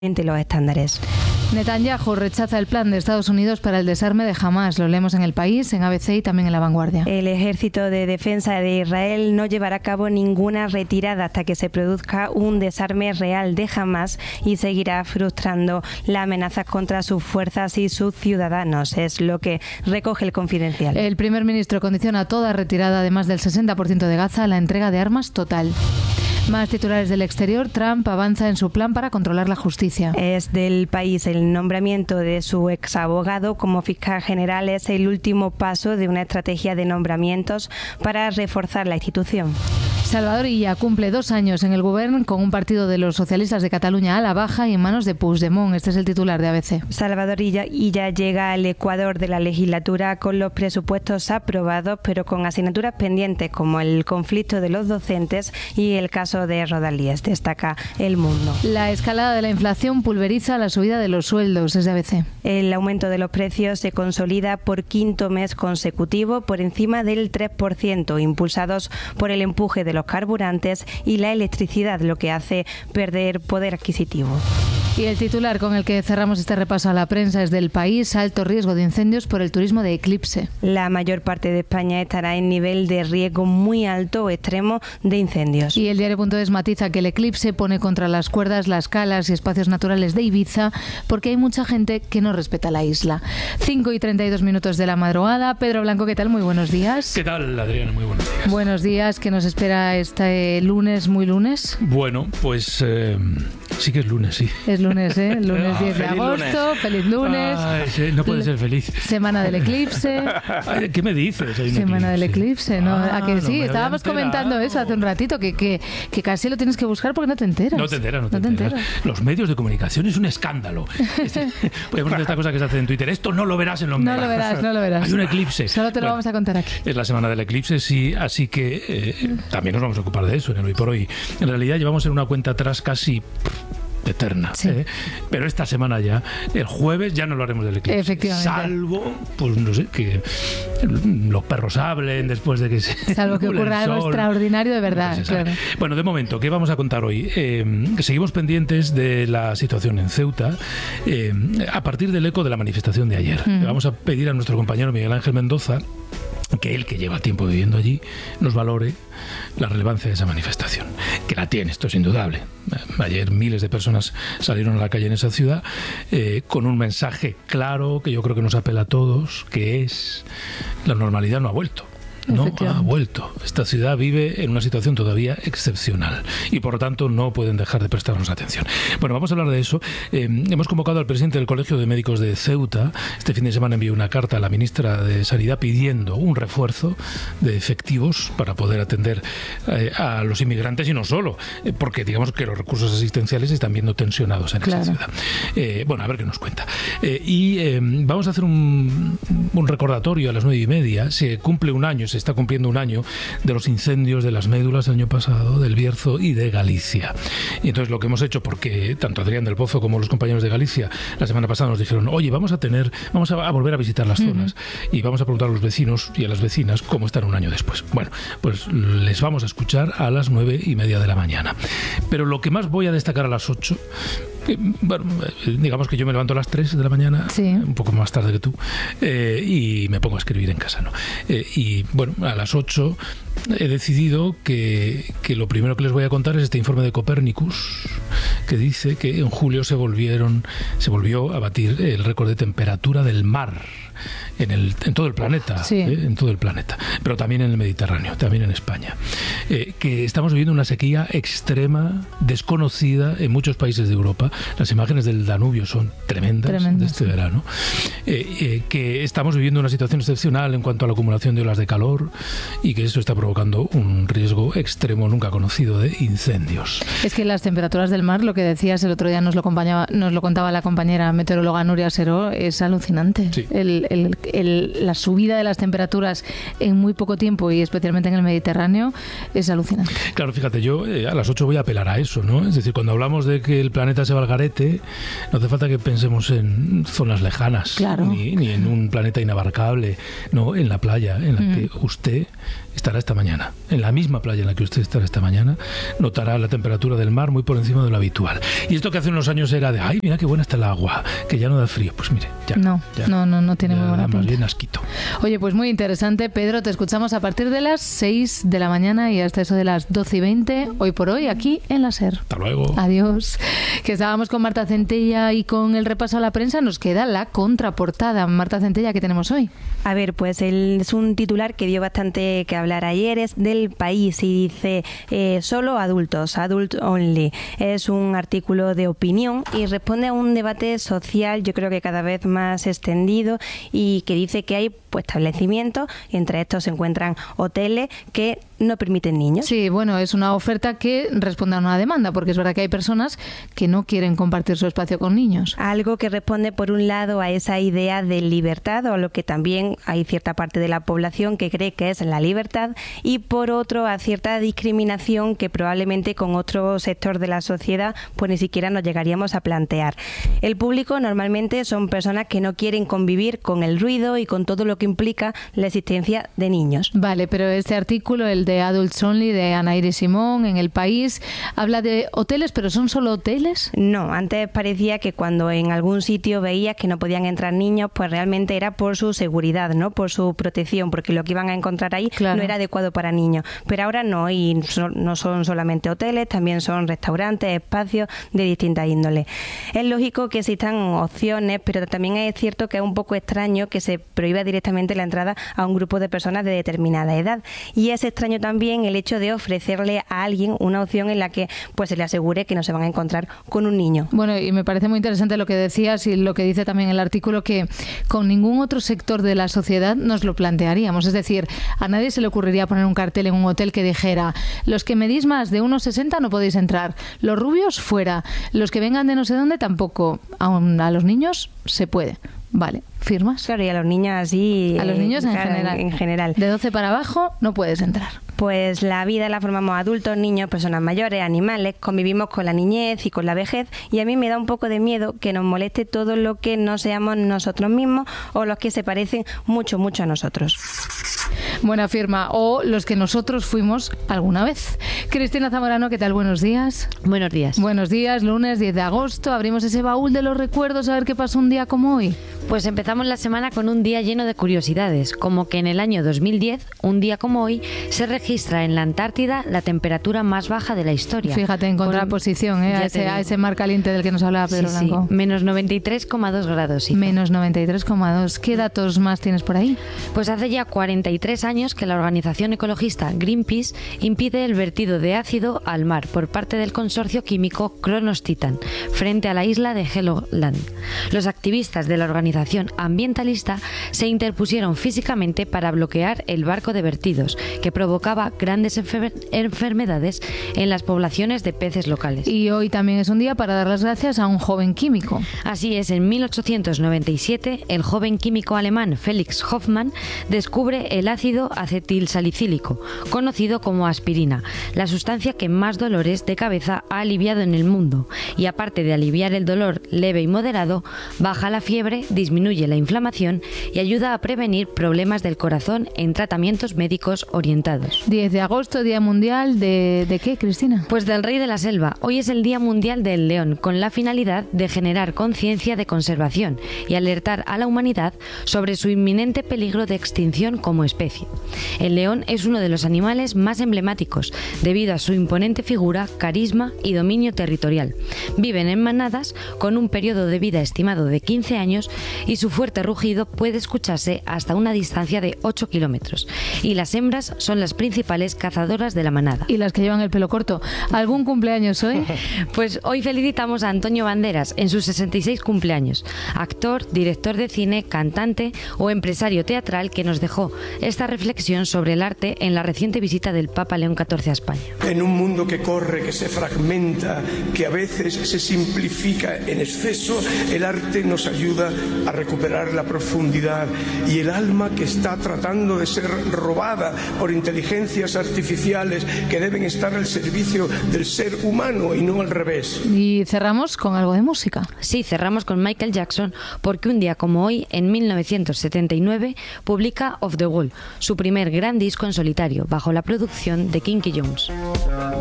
los estándares. Netanyahu rechaza el plan de Estados Unidos para el desarme de Hamás. Lo leemos en El País, en ABC y también en La Vanguardia. El Ejército de Defensa de Israel no llevará a cabo ninguna retirada hasta que se produzca un desarme real de Hamás y seguirá frustrando las amenazas contra sus fuerzas y sus ciudadanos. Es lo que recoge El Confidencial. El primer ministro condiciona toda retirada de más del 60% de Gaza a la entrega de armas total. Más titulares del exterior. Trump avanza en su plan para controlar la justicia. Es del País. El nombramiento de su exabogado como fiscal general es el último paso de una estrategia de nombramientos para reforzar la institución. Salvador Illa cumple 2 años en el Govern con un partido de los socialistas de Cataluña a la baja y en manos de Puigdemont. Este es el titular de ABC. Salvador Illa llega al Ecuador de la legislatura con los presupuestos aprobados, pero con asignaturas pendientes como el conflicto de los docentes y el caso de Rodalíes, destaca El Mundo. La escalada de la inflación pulveriza la subida de los sueldos, es de ABC. El aumento de los precios se consolida por quinto mes consecutivo por encima del 3%, impulsados por el empuje de los carburantes y la electricidad, lo que hace perder poder adquisitivo. Y el titular con el que cerramos este repaso a la prensa es del País. Alto riesgo de incendios por el turismo de eclipse. La mayor parte de España estará en nivel de riesgo muy alto o extremo de incendios. Y el diario.es matiza que el eclipse pone contra las cuerdas las calas y espacios naturales de Ibiza porque hay mucha gente que no respeta la isla. 5:32 de la madrugada. Pedro Blanco, ¿qué tal? Muy buenos días. ¿Qué tal, Adriana? Muy buenos días. Buenos días. ¿Qué nos espera este lunes, muy lunes? Bueno, pues sí que es lunes, sí. Es lunes, ¿eh? Lunes 10 de agosto. Lunes. Feliz lunes. Ay, sí, no puede ser feliz. Semana del eclipse. Ay, ¿qué me dices? Semana del eclipse, ¿no? ¿A que sí? No estábamos comentando eso hace un ratito, que casi lo tienes que buscar porque no te enteras. No te enteras. Los medios de comunicación es un escándalo. Podemos hacer esta cosa que se hace en Twitter. Esto no lo verás en los medios. No lo verás. Hay un eclipse. Solo te lo vamos a contar aquí. Es la semana del eclipse, sí, así que también nos vamos a ocupar de eso en el Hoy por Hoy. En realidad llevamos en una cuenta atrás casi eterna, sí. Pero esta semana ya, el jueves ya no lo haremos del eclipse. Efectivamente. Salvo, pues no sé, que los perros hablen después de que se... Salvo que ocurra algo extraordinario de verdad. No claro. Bueno, de momento, ¿qué vamos a contar hoy? Seguimos pendientes de la situación en Ceuta a partir del eco de la manifestación de ayer. Le vamos a pedir a nuestro compañero Miguel Ángel Mendoza que él, que lleva tiempo viviendo allí, nos valore la relevancia de esa manifestación, que la tiene, esto es indudable. Ayer miles de personas salieron a la calle en esa ciudad con un mensaje claro que yo creo que nos apela a todos, que es: la normalidad no ha vuelto. No ha vuelto. Esta ciudad vive en una situación todavía excepcional y por lo tanto no pueden dejar de prestarnos atención. Bueno, vamos a hablar de eso. Hemos convocado al presidente del Colegio de Médicos de Ceuta. Este fin de semana envió una carta a la ministra de Sanidad pidiendo un refuerzo de efectivos para poder atender a los inmigrantes y no solo, porque digamos que los recursos asistenciales están viendo tensionados en esa ciudad. Bueno, a ver qué nos cuenta. Vamos a hacer un recordatorio a las 9:30. Se cumple un año, se está cumpliendo un año de los incendios de las médulas el año pasado, del Bierzo y de Galicia. Y entonces lo que hemos hecho, porque tanto Adrián del Pozo como los compañeros de Galicia la semana pasada nos dijeron: oye, vamos a volver a visitar las zonas y vamos a preguntar a los vecinos y a las vecinas cómo están un año después. Bueno, pues les vamos a escuchar a las 9:30 de la mañana. Pero lo que más voy a destacar a las 8, bueno, digamos que yo me levanto a las 3 de la mañana, sí, un poco más tarde que tú, y me pongo a escribir en casa, ¿no? Y bueno, a las 8 he decidido que lo primero que les voy a contar es este informe de Copernicus, que dice que en julio se volvió a batir el récord de temperatura del mar en todo el planeta, sí, en todo el planeta, pero también en el Mediterráneo, también en España, que estamos viviendo una sequía extrema, desconocida en muchos países de Europa. Las imágenes del Danubio son tremendas de este verano, que estamos viviendo una situación excepcional en cuanto a la acumulación de olas de calor y que eso está provocando un riesgo extremo nunca conocido de incendios. Es que las temperaturas del mar, lo que decías el otro día, nos lo contaba la compañera meteoróloga Nuria Seró, es alucinante. Sí. La subida de las temperaturas en muy poco tiempo y especialmente en el Mediterráneo es alucinante. Claro, fíjate, yo a las 8 voy a apelar a eso, ¿no? Es decir, cuando hablamos de que el planeta se va al garete, no hace falta que pensemos en zonas lejanas, claro, ni en un planeta inabarcable, no, en la playa en la que usted estará esta mañana. En la misma playa en la que usted estará esta mañana, notará la temperatura del mar muy por encima de lo habitual. Y esto que hace unos años era de, ay, mira qué buena está el agua, que ya no da frío. Pues mire, ya no tiene muy buena pinta. Más bien asquito. Oye, pues muy interesante, Pedro, te escuchamos a partir de las 6 de la mañana y hasta eso de las 12:20, hoy por hoy, aquí en la SER. Hasta luego. Adiós. Que estábamos con Marta Centella y con el repaso a la prensa nos queda la contraportada. Marta Centella, ¿qué tenemos hoy? A ver, pues es un titular que dio bastante que hablar ayer, es del País y dice solo adultos, adult only. Es un artículo de opinión y responde a un debate social, yo creo que cada vez más extendido, y que dice que hay pues establecimientos, y entre estos se encuentran hoteles que no permiten niños. Sí, bueno, es una oferta que responde a una demanda, porque es verdad que hay personas que no quieren compartir su espacio con niños. Algo que responde, por un lado, a esa idea de libertad, o a lo que también hay cierta parte de la población que cree que es la libertad, y por otro, a cierta discriminación que probablemente con otro sector de la sociedad pues ni siquiera nos llegaríamos a plantear. El público normalmente son personas que no quieren convivir con el ruido y con todo lo que implica la existencia de niños. Vale, pero este artículo, el de Adults Only, de Ana Iris Simón, en El País, habla de hoteles, pero ¿son solo hoteles? No, antes parecía que cuando en algún sitio veías que no podían entrar niños, pues realmente era por su seguridad, ¿no? Por su protección, porque lo que iban a encontrar ahí no era adecuado para niños. Pero ahora no, y no son solamente hoteles, también son restaurantes, espacios de distintas índoles. Es lógico que existan opciones, pero también es cierto que es un poco extraño que se prohíba directamente la entrada a un grupo de personas de determinada edad. Y es extraño también el hecho de ofrecerle a alguien una opción en la que pues se le asegure que no se van a encontrar con un niño. Bueno, y me parece muy interesante lo que decías y lo que dice también el artículo, que con ningún otro sector de la sociedad nos lo plantearíamos. Es decir, a nadie se le ocurriría poner un cartel en un hotel que dijera: los que medís más de 1,60 no podéis entrar, los rubios fuera, los que vengan de no sé dónde tampoco, aún a los niños se puede. Vale, ¿firmas? Claro, y a los niños así... A los niños en general. De 12 para abajo no puedes entrar. Pues la vida la formamos adultos, niños, personas mayores, animales, convivimos con la niñez y con la vejez, y a mí me da un poco de miedo que nos moleste todo lo que no seamos nosotros mismos o los que se parecen mucho, mucho a nosotros. Buena firma. O los que nosotros fuimos alguna vez. Cristina Zamorano, ¿qué tal? Buenos días. Buenos días. Buenos días, lunes 10 de agosto. Abrimos ese baúl de los recuerdos a ver qué pasó un día como hoy. Pues empezamos la semana con un día lleno de curiosidades, como que en el año 2010, un día como hoy, se registra en la Antártida la temperatura más baja de la historia. Fíjate, en contraposición a ese mar caliente del que nos hablaba Pedro Blanco. Sí, menos 93,2 grados. Hizo. Menos 93,2. ¿Qué datos más tienes por ahí? Pues hace ya 43 años que la organización ecologista Greenpeace impide el vertido de ácido al mar por parte del consorcio químico Kronos Titan, frente a la isla de Helgoland. Los activistas de la organización ambientalista se interpusieron físicamente para bloquear el barco de vertidos, que provocaba grandes enfermedades en las poblaciones de peces locales. Y hoy también es un día para dar las gracias a un joven químico. Así es, en 1897 el joven químico alemán Felix Hoffmann descubre el ácido acetilsalicílico, conocido como aspirina, la sustancia que más dolores de cabeza ha aliviado en el mundo, y aparte de aliviar el dolor leve y moderado, baja la fiebre, disminuye la inflamación y ayuda a prevenir problemas del corazón en tratamientos médicos orientados. 10 de agosto, Día Mundial ¿de qué, Cristina? Pues del rey de la selva. Hoy es el Día Mundial del León, con la finalidad de generar conciencia de conservación y alertar a la humanidad sobre su inminente peligro de extinción como especie. El león es uno de los animales más emblemáticos, debido a su imponente figura, carisma y dominio territorial. Viven en manadas, con un periodo de vida estimado de 15 años, y su fuerte rugido puede escucharse hasta una distancia de 8 kilómetros. Y las hembras son las principales cazadoras de la manada. Y las que llevan el pelo corto. ¿Algún cumpleaños hoy? Pues hoy felicitamos a Antonio Banderas en sus 66 cumpleaños. Actor, director de cine, cantante o empresario teatral que nos dejó esta reflexión sobre el arte en la reciente visita del Papa León XIV a España. En un mundo que corre, que se fragmenta, que a veces se simplifica en exceso, el arte nos ayuda a recuperar la profundidad, y el alma que está tratando de ser robada por inteligencias artificiales que deben estar al servicio del ser humano y no al revés. Y cerramos con algo de música. Sí, cerramos con Michael Jackson, porque un día como hoy, en 1979, publica Off the Wall, su primer gran disco en solitario, bajo la producción de Quincy Jones.